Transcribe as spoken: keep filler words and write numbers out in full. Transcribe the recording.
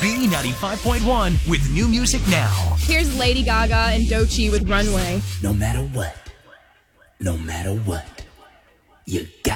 B ninety-five point one with new music now. Here's Lady Gaga and Doechii with Runway. No matter what, no matter what, you got